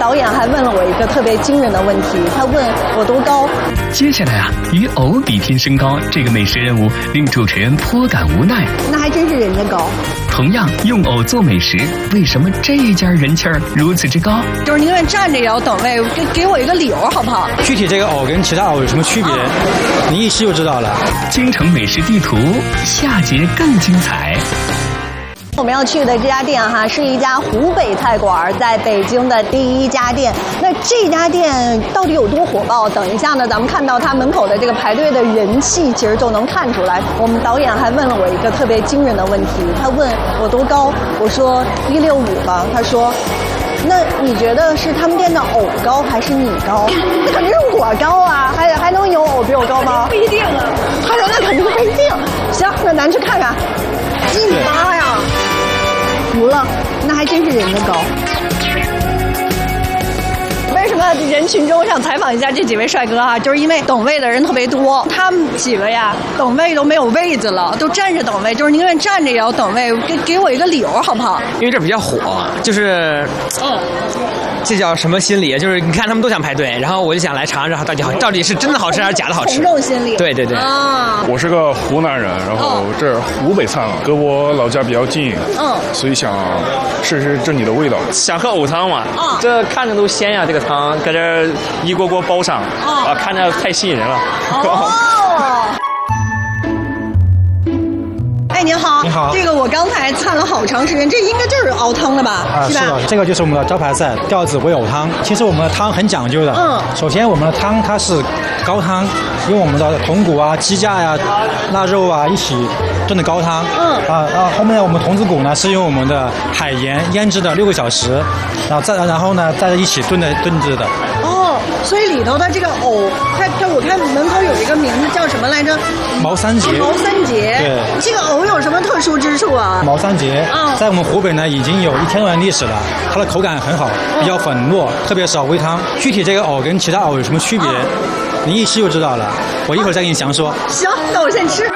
导演还问了我一个特别惊人的问题，他问我多高。 接下来与藕比拼身高，这个美食任务令主持人颇感无奈。 那还真是人家高。 同样用藕做美食，为什么这家人气儿如此之高？ 就是宁愿站着也要等位，给我一个理由好不好？ 具体这个藕跟其他藕有什么区别？你一吃就知道了。 京城美食地图下节更精彩。 我们要去的这家店是一家湖北菜馆，在北京的第一家店。那这家店到底有多火爆？等一下呢，咱们看到它门口的这个排队的人气，其实就能看出来。我们导演还问了我一个特别惊人的问题，他问我多高，我说165吧，他说。那你觉得是他们店的藕高还是你高？那肯定是我高啊，还能有藕比我高吗？不一定啊。他说那肯定不一定。行，那咱去看看。1.8米呀，服了，那还真是人家高。为什么人群中想采访一下这几位帅哥就是因为等位的人特别多，他们几个呀等位都没有位子了，都站着等位，就是宁愿站着也要等位，给我一个理由好不好？ 因为这比较火，就是这叫什么心理？就是你看他们都想排队，然后我就想来尝尝到底是真的好吃还是假的好吃。 红肉心理。 对对对。 我是个湖南人，然后这湖北菜隔我老家比较近，所以想试试这里的味道。 想喝藕汤嘛，这看着都鲜呀，这个汤搁这一锅锅包上，看着太吸引人了。 您好， 你好， 这个我刚才看了好长时间，这应该就是熬汤的吧？是吧？ 是的，这个就是我们的招牌菜吊子煨藕汤。其实我们的汤很讲究的，首先我们的汤它是高汤，用我们的筒骨鸡架呀、腊肉一起炖的高汤。后面我们童子骨呢是用我们的海盐腌制的6个小时，然后呢再一起炖制的。 所以里头的这个藕，我看门口有一个名字叫什么来着？ 毛三节。 毛三节。 对。 这个藕有什么特殊之处啊？ 毛三节，在我们湖北呢已经有1000多年历史了，它的口感很好，比较粉糯，特别适合煨汤。具体这个藕跟其他藕有什么区别？你一吃就知道了。我一会儿再给你详说。 行，那我先吃。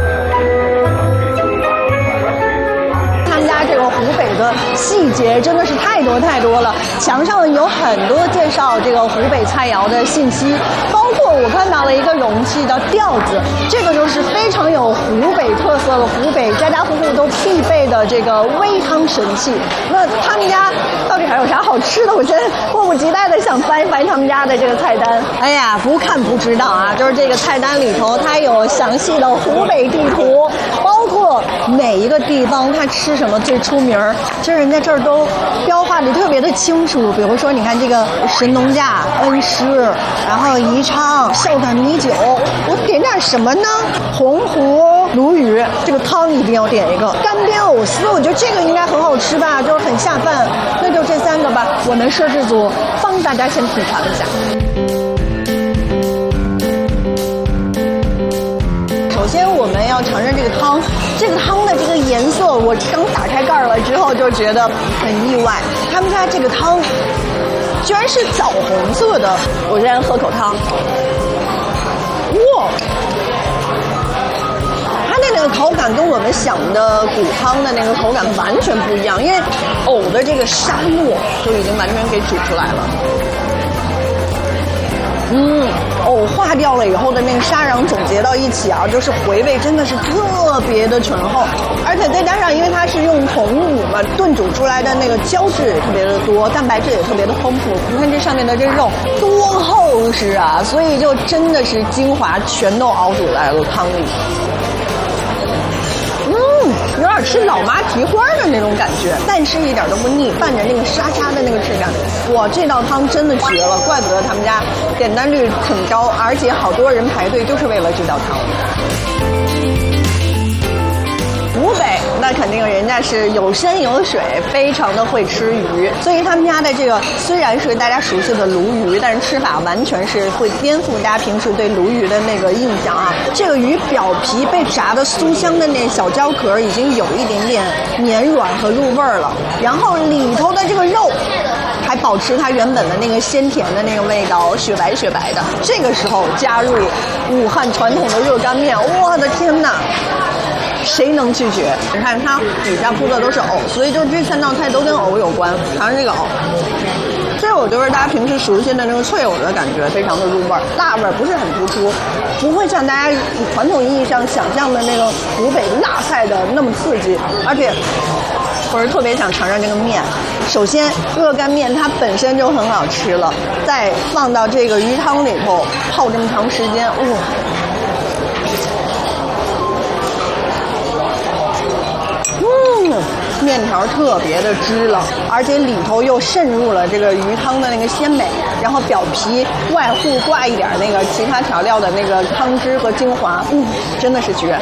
这个湖北的细节真的是太多了，墙上有很多介绍这个湖北菜肴的信息，包括我看到了一个容器的吊子，这个就是非常有湖北特色的，湖北家家户户都必备的这个煨汤神器。那他们家到底还有啥好吃的？我现在迫不及待的想翻一翻他们家的这个菜单。哎呀，不看不知道就是这个菜单里头它有详细的湖北地图，包括每一个地方它吃什么最出名，就是人家这儿都标画的特别的清楚。比如说你看这个神农架、恩施，然后宜昌、孝感米酒，我点什么呢？洪湖鲈鱼，这个汤一定要点一个。干煸藕丝，我觉得这个应该很好吃吧，就是很下饭。那就这3个吧，我们摄制组帮大家先品尝一下。首先我们要尝尝这个汤，这个汤的这个颜色，我刚打开盖了之后就觉得很意外。他们家这个汤居然是枣红色的。我先喝口汤，哇！它的那个口感跟我们想的骨汤的那个口感完全不一样，因为藕的这个沙沫就已经完全给煮出来了。藕化掉了以后的那个沙瓤总结到一起就是回味真的是特别的醇厚，而且再加上因为它是用筒骨嘛，炖煮出来的那个胶质也特别的多，蛋白质也特别的丰富。你看这上面的这肉多厚实所以就真的是精华全都熬煮在了汤里。有点吃老妈蹄花的那种感觉，但是一点都不腻，拌着那个沙沙的那个质感。哇，这道汤真的绝了，怪不得他们家点单率很高，而且好多人排队就是为了这道汤。湖北那肯定人家是有山有水，非常的会吃鱼，所以他们家的这个虽然是大家熟悉的鲈鱼，但是吃法完全是会颠覆大家平时对鲈鱼的那个印象这个鱼表皮被炸的酥香的那小胶壳已经有一点点绵软和入味了，然后里头的这个肉还保持它原本的那个鲜甜的那个味道，雪白雪白的。这个时候加入武汉传统的热干面，我的天哪！谁能拒绝？你看它底下铺的都是藕，所以就这3道菜都跟藕有关。尝尝这个藕，这是我藕就是大家平时熟悉的那个脆藕的感觉，非常的入味儿，辣味儿不是很突出，不会像大家传统意义上想象的那个湖北辣菜的那么刺激，而且我是特别想尝尝这个面。首先，热干面它本身就很好吃了，再放到这个鱼汤里头泡这么长时间，面条特别的汁了，而且里头又渗入了这个鱼汤的那个鲜美，然后表皮外糊挂一点那个其他调料的那个汤汁和精华，真的是绝。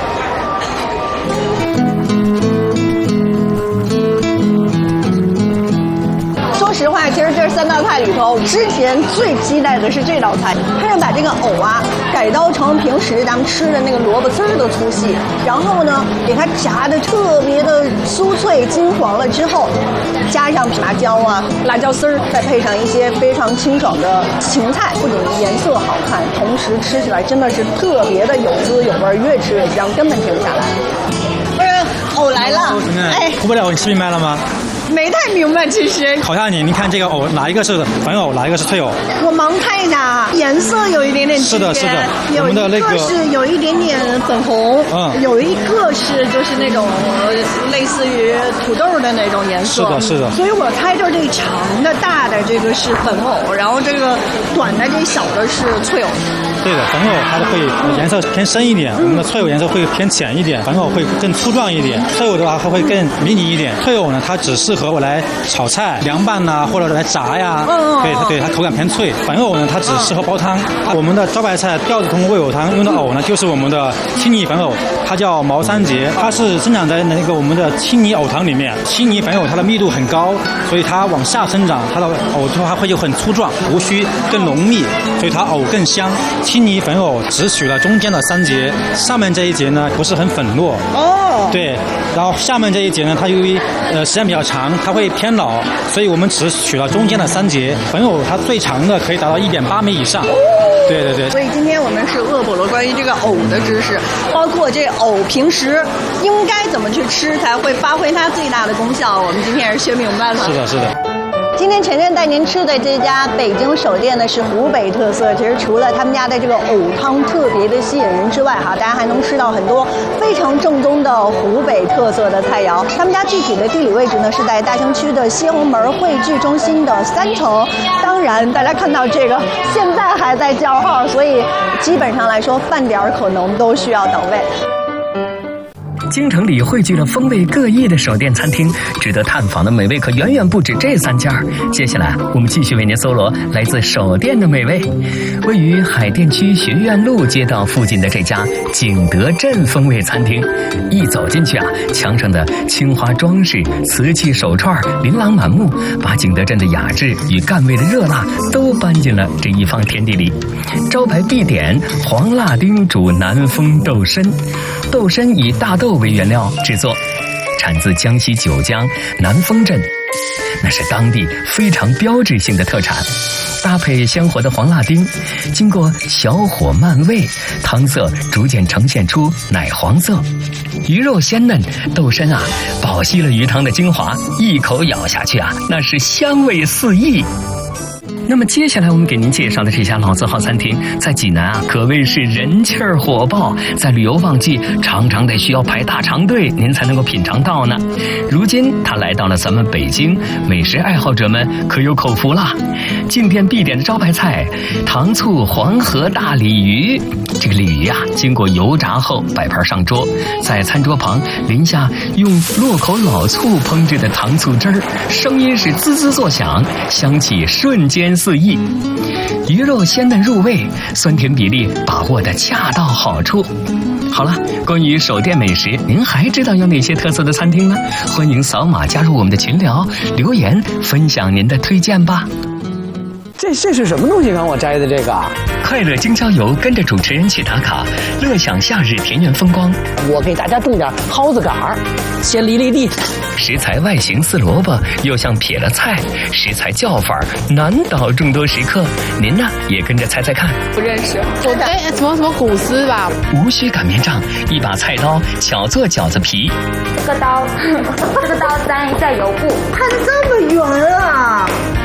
说实话，其实这3道菜里头，之前最期待的是这道菜，它是把这个藕啊改刀成平时咱们吃的那个萝卜丝的粗细，然后呢给它炸的特别的酥脆金黄了之后，加上辣椒啊、辣椒丝儿，再配上一些非常清爽的芹菜，不仅颜色好看，同时吃起来真的是特别的有滋有味，越吃越香，根本停不下来。不是，藕来了， 哎，湖北的藕你吃明白了吗？ 没太明白，其实考下你，你看这个藕哪一个是粉藕，哪一个是脆藕？ 我盲看一下啊，颜色有一点点区别， 是的， 有一个是有一点点粉红，有一个是就是那种类似于土豆的那种颜色， 是的。 所以我猜就是这长的大的这个是粉藕，然后这个短的这小的是脆藕。 对的，粉藕它会颜色偏深一点，我们的脆藕颜色会偏浅一点，粉藕会更粗壮一点，脆藕的话它会更迷你一点。脆藕呢，它只适合我来炒菜、凉拌呐，或者来炸呀。对，它口感偏脆。粉藕呢，它只适合煲汤。我们的招牌菜吊子通味藕汤用的藕呢，就是我们的青泥粉藕，它叫毛三节，它是生长在那个我们的青泥藕塘里面。青泥粉藕它的密度很高，所以它往下生长，它的藕的话会就很粗壮，胡须更浓密，所以它藕更香。青泥粉藕只取了中间的3节，上面这一节呢不是很粉糯。对，然后下面这一节呢，它由于时间比较长，它会偏老，所以我们只取了中间的3节。粉藕它最长的可以达到1.8米以上。对。 所以今天我们是恶补了关于这个藕的知识，包括这藕平时应该怎么去吃才会发挥它最大的功效，我们今天也是学明白了。 是的。 今天晨晨带您吃的这家北京手店呢是湖北特色，其实除了他们家的这个藕汤特别的吸引人之外，大家还能吃到很多非常正宗的湖北特色的菜肴。他们家具体的地理位置呢是在大兴区的西红门汇聚中心的3层。当然，大家看到这个现在还在叫号，所以基本上来说饭点可能都需要等位。 京城里汇聚了风味各异的手店餐厅，值得探访的美味可远远不止这3家。接下来我们继续为您搜罗来自手店的美味。位于海淀区学院路街道附近的这家景德镇风味餐厅，一走进去墙上的青花装饰、瓷器手串琳琅满目，把景德镇的雅致与赣味的热辣都搬进了这一方天地里。招牌必点黄辣丁煮南丰豆参，豆参以大豆为原料制作，产自江西九江南丰镇，那是当地非常标志性的特产。搭配香火的黄辣丁，经过小火慢煨，汤色逐渐呈现出奶黄色。鱼肉鲜嫩，豆参饱吸了鱼汤的精华，一口咬下去那是香味四溢。那么接下来我们给您介绍的这家老字号餐厅，在济南可谓是人气儿火爆，在旅游旺季常常得需要排大长队，您才能够品尝到呢。如今它来到了咱们北京，美食爱好者们可有口福啦。进店必点的招牌菜糖醋黄河大鲤鱼，这个鲤鱼经过油炸后摆盘上桌，在餐桌旁淋下用洛口老醋烹制的糖醋汁儿，声音是滋滋作响，香气瞬间四溢。鱼肉鲜嫩入味，酸甜比例把握得恰到好处。好了，关于手店美食，您还知道有哪些特色的餐厅呢？欢迎扫码加入我们的群聊，留言分享您的推荐吧。 这是什么东西？刚我摘的这个快乐京郊游，跟着主持人去打卡，乐享夏日田园风光。 我给大家种点蒿子杆儿，先犁犁地。 食材外形似萝卜，又像撇了菜，食材叫法难倒众多食客。您呢，也跟着猜猜看。 不认识，什么古丝吧？ 无需擀面杖，一把菜刀巧做饺子皮。 这个刀，这个刀沾一下油布， 看这么圆啊！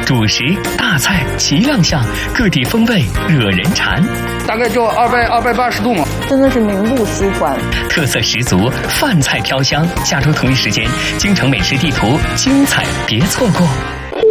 主食、大菜齐亮相，各地风味惹人馋。 大概就280度嘛， 真的是名不虚传， 特色十足，饭菜飘香。下周同一时间，京城美食地图，精彩别错过。